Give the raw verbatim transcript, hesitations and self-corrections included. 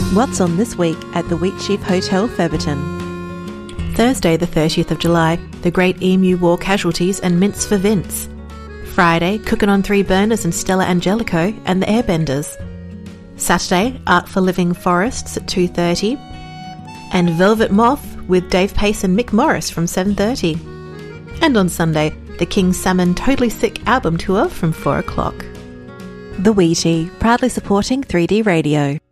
What's on this week at the Wheatsheaf Hotel, Featherton? Thursday the thirtieth of July, the Great Emu War Casualties and Mints for Vince. Friday, Cooking on Three Burners and Stella Angelico and the Airbenders. Saturday, Art for Living Forests at two thirty. And Velvet Moth with Dave Pace and Mick Morris from seven thirty. And on Sunday, the King Salmon Totally Sick album tour from four o'clock. The Wheatie, proudly supporting three D Radio.